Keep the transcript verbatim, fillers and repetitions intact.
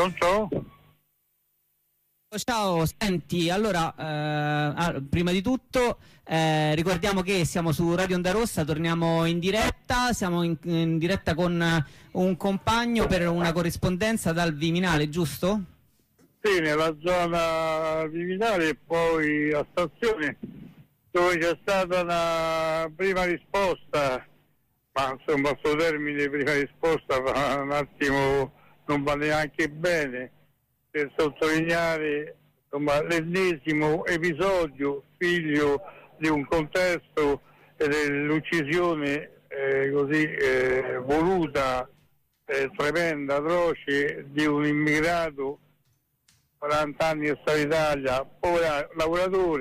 Pronto? Ciao, senti, allora, eh, prima di tutto eh, ricordiamo che siamo su Radio Onda Rossa, torniamo in diretta, siamo in, in diretta con un compagno per una corrispondenza dal Viminale, giusto? Sì, nella zona Viminale e poi a stazione dove c'è stata una prima risposta, ma insomma questo termine prima risposta va un attimo, non va neanche bene, per sottolineare insomma, l'ennesimo episodio figlio di un contesto e dell'uccisione eh, così eh, voluta, eh, tremenda, atroce di un immigrato quaranta anni che sta in Italia, ora lavoratore